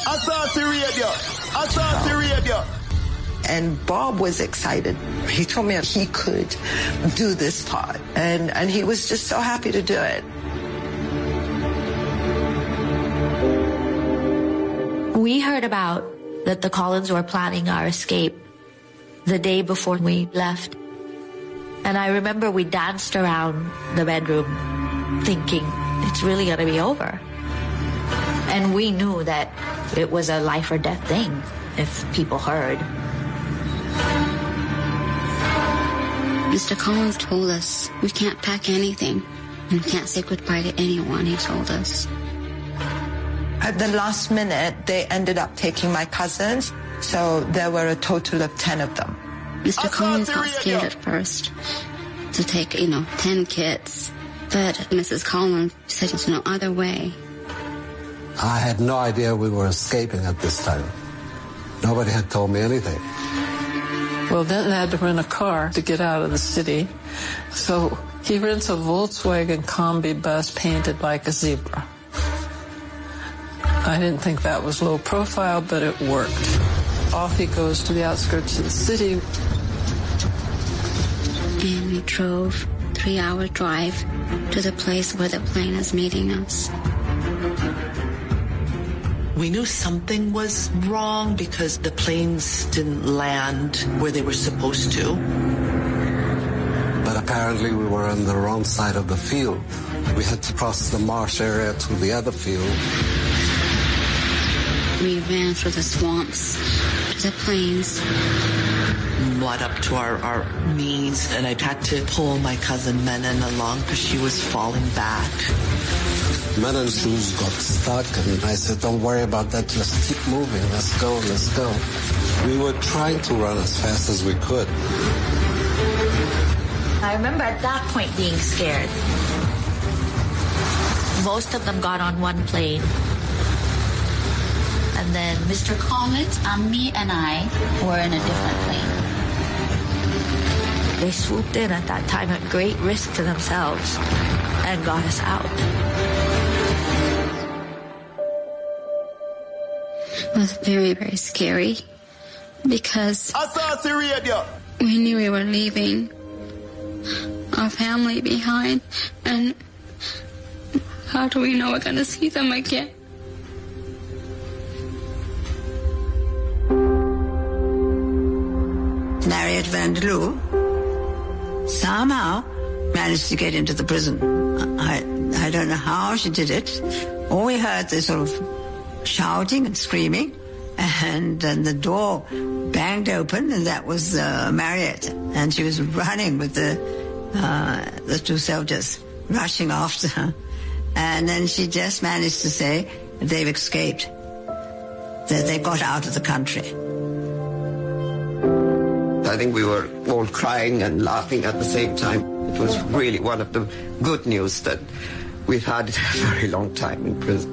Asasi Radio. And Bob was excited. He told me he could do this part. And he was just so happy to do it. We heard about that the Collins were planning our escape the day before we left. And I remember we danced around the bedroom thinking it's really going to be over. And we knew that it was a life or death thing if people heard. Mr. Collins told us we can't pack anything and we can't say goodbye to anyone, he told us. At the last minute, they ended up taking my cousins, so there were a total of 10 of them. Mr. Collins got scared at first to take, 10 kids, but Mrs. Collins said there's no other way. I had no idea we were escaping at this time. Nobody had told me anything. Well, Denton had to rent a car to get out of the city, so he rents a Volkswagen Combi bus painted like a zebra. I didn't think that was low profile, but it worked. Off he goes to the outskirts of the city. And we drove 3-hour drive to the place where the plane is meeting us. We knew something was wrong because the planes didn't land where they were supposed to. But apparently we were on the wrong side of the field. We had to cross the marsh area to the other field. We ran through the swamps to the plains. Mud up to our knees, and I had to pull my cousin Menon along because she was falling back. Menon's shoes got stuck, and I said, don't worry about that, just keep moving, let's go. We were trying to run as fast as we could. I remember at that point being scared. Most of them got on one plane. And then Mr. Collins, me and I were in a different plane. They swooped in at that time at great risk to themselves and got us out. It was very, very scary because we knew we were leaving our family behind, and how do we know we're going to see them again? Harriet Vanderloo somehow managed to get into the prison. I don't know how she did it. All we heard is sort of shouting and screaming, and then the door banged open, and that was Mariette, and she was running with the 2 soldiers rushing after her, and then she just managed to say they've escaped, that they got out of the country. I think we were all crying and laughing at the same time. It was really one of the good news that we've had a very long time in prison.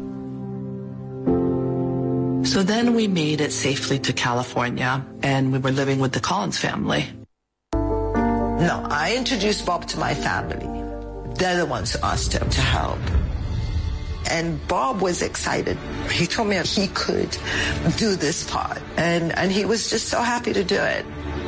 So then we made it safely to California, and we were living with the Collins family. No, I introduced Bob to my family. They're the ones who asked him to help. And Bob was excited. He told me he could do this part. And he was just so happy to do it.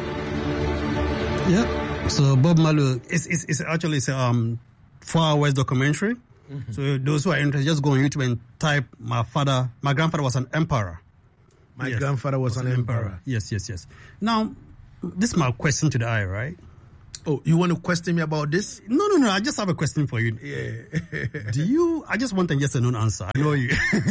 Yeah. So Bob Marley is actually a 4 hours documentary. Mm-hmm. So those who are interested, just go on YouTube and type my grandfather was an emperor. My grandfather was an emperor. Yes. Now, this is my question to the eye, right? Oh, you want to question me about this? No. I just have a question for you. Yeah. I just want a yes or no answer. I know you.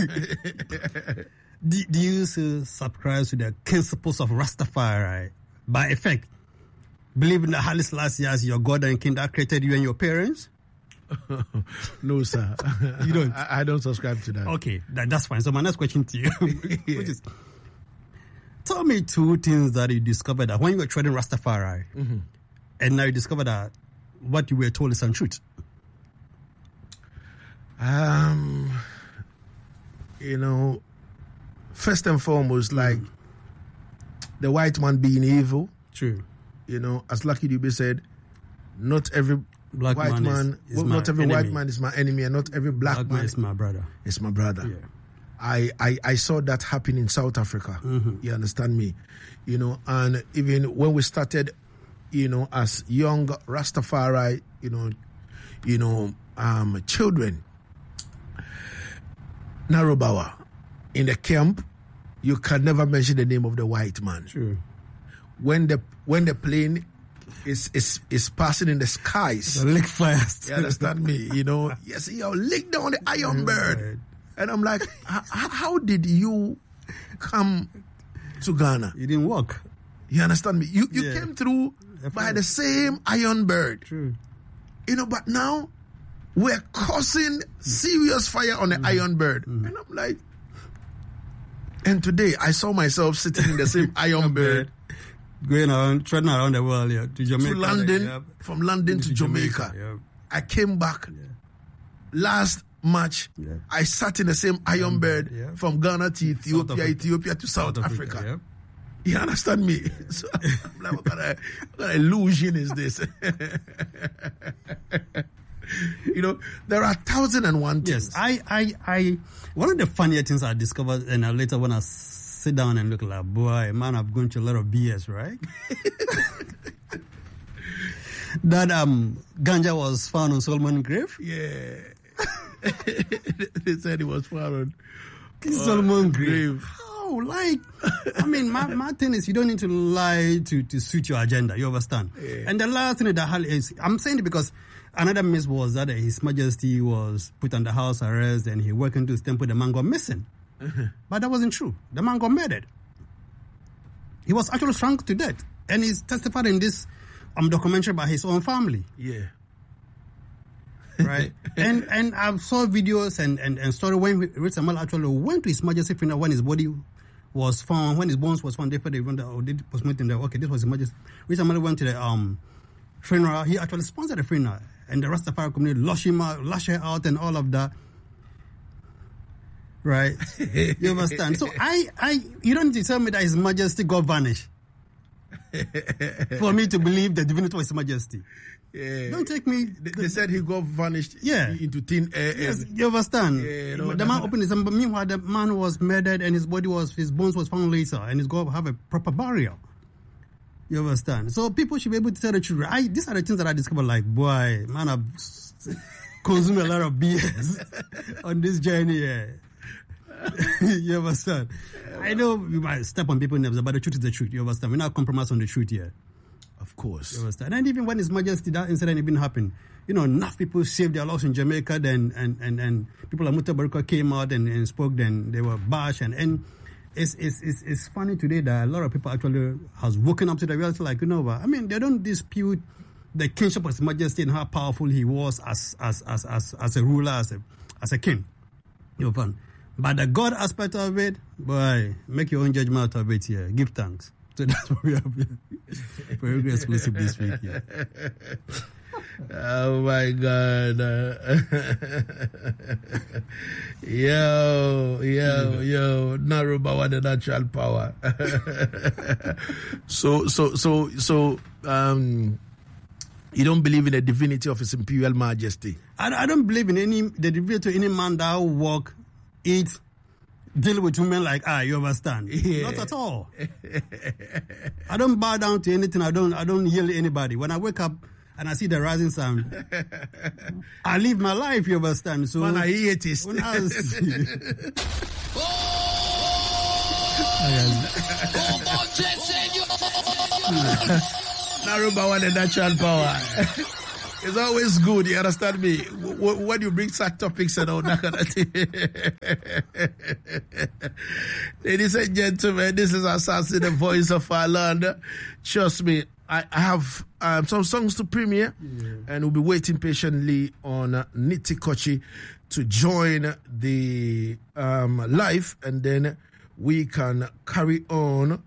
do you subscribe to the principles of Rastafari? By effect, believe in the Haile Selassie as your God and King that created you and your parents? No, sir. You don't? I don't subscribe to that. Okay, that's fine. So my next question to you, which is, tell me 2 things that you discovered that when you were trading Rastafari, mm-hmm. and now you discovered that what you were told is untruth. First and foremost, like the white man being evil. True. As Lucky Dube said, not every black white man is not every enemy. white man is my enemy, and not every black man is my brother. It's my brother. Yeah. I saw that happen in South Africa. You understand me? You know, and even when we started, you know, as young Rastafari, children, Narubawa, in the camp, you can never mention the name of the white man. True. When the plane is passing in the skies, the lick fast. You understand me? You know, yes, lick down the Iron Bird. And I'm like, how did you come to Ghana? You didn't walk. You understand me? You came through by the same Iron Bird. True. You know, but now we're causing serious fire on the Iron Bird. And I'm like, and today I saw myself sitting in the same Iron Bird. Going around, treading around the world, to Jamaica. To London, from London to Jamaica. I came back last March. I sat in the same Iron Bird from Ghana to Ethiopia to South Africa. You understand me? So I'm like, what kind of illusion is this? You know, there are 1,001 things. Yes, one of the funnier things I discovered, and later when I sit down and look like, boy, man, I've gone through a lot of BS, right? That ganja was found on Solomon's grave. Yeah. They said it was found on Solomon's grave. How? Like, I mean, my thing is, you don't need to lie to suit your agenda. You understand? Yeah. And the last thing that is, I'm saying it because another myth was that His Majesty was put under house arrest and he worked into his temple. The man got missing. But that wasn't true. The man got murdered. He was actually shrunk to death. And he's testified in this documentary by his own family. Yeah. Right? and I saw videos and story when Rich Samuel actually went to His Majesty funeral when his body was found, when his bones was found. They went did postmortem. Okay, this was His Majesty. Rich Samuel went to the funeral. He actually sponsored the funeral. And the Rastafari community lash her out and all of that. Right? You understand? So you don't need to tell me that His Majesty got vanished for me to believe the divinity of His Majesty. Yeah. Don't take me. They said he got vanished into thin air. Yes, you understand? Yeah, the man opened his but meanwhile the man was murdered and his bones was found later and he's going to have a proper burial. You understand? So people should be able to tell the truth. These are the things that I discovered, like, boy, man, I've consumed a lot of BS on this journey here. You understand? I know we might step on people's nerves, but the truth is the truth. You understand? We're not compromise on the truth here. Of course. You understand? And even when His Majesty, that incident even happened, enough people saved their lives in Jamaica, then and people like Mutabaruka came out and spoke, then they were bashed. And it's funny today that a lot of people actually has woken up to the reality, like, I mean, they don't dispute the kingship of His Majesty and how powerful he was as a ruler, as a king. You know, but the God aspect of it, boy, make your own judgment out of it here. Give thanks. So that's what we have here. Very exclusive this week here. Oh my God. Yo, Narubawa, the natural power. So, you don't believe in the divinity of His Imperial Majesty? I don't believe in the divinity of any man that will walk, eat, deal with women like you understand? Yeah. Not at all. I don't bow down to anything. I don't yell at anybody. When I wake up and I see the rising sun, I live my life, you understand? So when I hear it is Narubawa, the natural power. It's always good, you understand me? When you bring such topics and all that kind of thing. Ladies and gentlemen, this is Assassin, the voice of our land. Trust me, I have some songs to premiere, and we'll be waiting patiently on Nitty Kochi to join the live, and then we can carry on,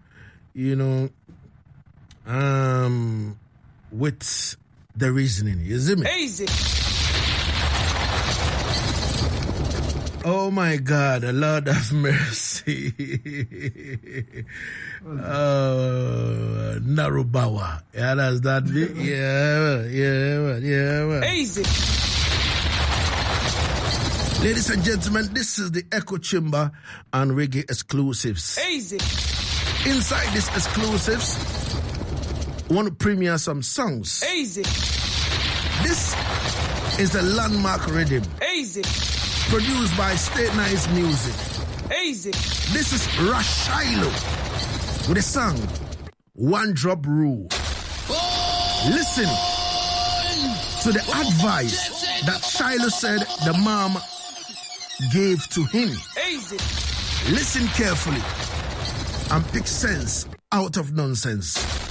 with the reasoning. You see me? Easy. Oh my God, Lord have mercy. Narubawa. Yeah, that's that big. Yeah. Easy. Ladies and gentlemen, this is the Echo Chamber and Reggae Exclusives. Easy. Inside these exclusives, I want to premiere some songs. Easy. This is the Landmark Rhythm. Easy. Produced by State Nice Music. Easy. This is Rush Shiloh with a song, One Drop Rule. Listen to the advice that Shiloh said the mom gave to him. Easy. Listen carefully and pick sense out of nonsense.